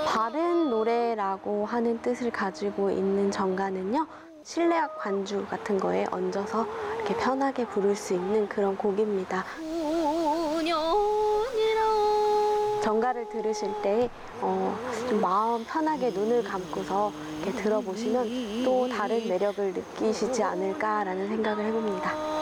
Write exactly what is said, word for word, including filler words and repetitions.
바른 노래라고 하는 뜻을 가지고 있는 정가는요, 실내악 반주 같은 거에 얹어서 이렇게 편하게 부를 수 있는 그런 곡입니다. 정가를 들으실 때 어, 좀 마음 편하게 눈을 감고서 이렇게 들어보시면 또 다른 매력을 느끼시지 않을까라는 생각을 해봅니다.